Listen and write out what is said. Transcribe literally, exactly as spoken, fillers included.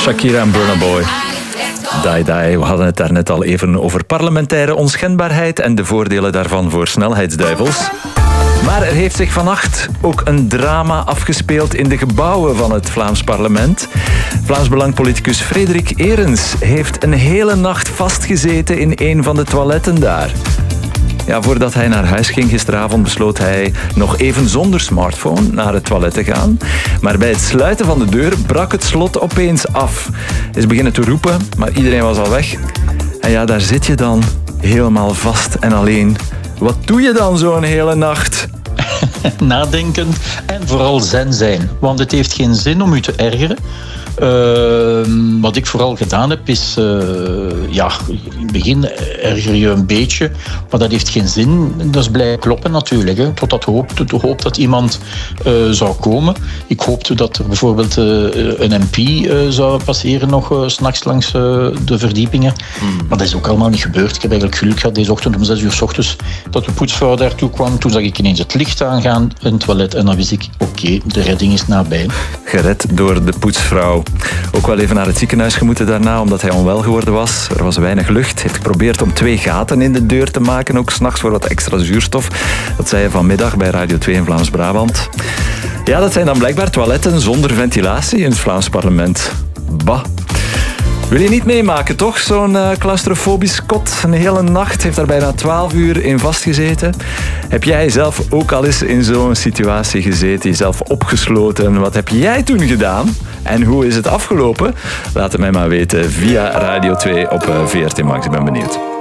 Shakira en Burna Boy. Dai Dai, we hadden het daarnet al even over parlementaire onschendbaarheid en de voordelen daarvan voor snelheidsduivels. Maar er heeft zich vannacht ook een drama afgespeeld in de gebouwen van het Vlaams parlement. Vlaams Belang-politicus Frederik Eerens heeft een hele nacht vastgezeten in een van de toiletten daar. Ja, voordat hij naar huis ging gisteravond besloot hij nog even zonder smartphone naar het toilet te gaan. Maar bij het sluiten van de deur brak het slot opeens af. Hij is beginnen te roepen, maar iedereen was al weg. En ja, daar zit je dan helemaal vast en alleen. Wat doe je dan zo'n hele nacht? Nadenken en vooral zen zijn. Want het heeft geen zin om u te ergeren. Uh, wat ik vooral gedaan heb is... Uh, ja, in het begin erger je een beetje. Maar dat heeft geen zin. Dat is blijven kloppen natuurlijk. Hè. Totdat hoop, tot hoop dat iemand uh, zou komen. Ik hoopte dat er bijvoorbeeld uh, een M P uh, zou passeren nog uh, 's nachts langs uh, de verdiepingen. Hmm. Maar dat is ook allemaal niet gebeurd. Ik heb eigenlijk geluk gehad deze ochtend om zes uur 's ochtends dat de poetsvrouw daartoe kwam. Toen zag ik ineens het licht aangaan, een toilet. En dan wist ik, oké, okay, de redding is nabij. Gered door de poetsvrouw. Ook wel even naar het ziekenhuis gemoeten daarna, omdat hij onwel geworden was. Er was weinig lucht. Hij heeft geprobeerd om twee gaten in de deur te maken, ook 's nachts voor wat extra zuurstof. Dat zei hij vanmiddag bij Radio twee in Vlaams-Brabant. Ja, dat zijn dan blijkbaar toiletten zonder ventilatie in het Vlaams parlement. Bah. Wil je niet meemaken, toch? Zo'n uh, claustrofobisch kot. Een hele nacht heeft daar bijna twaalf uur in vastgezeten. Heb jij zelf ook al eens in zo'n situatie gezeten? Jezelf opgesloten? Wat heb jij toen gedaan? En hoe is het afgelopen? Laat het mij maar weten via Radio twee op uh, V R T Max. Ik ben benieuwd.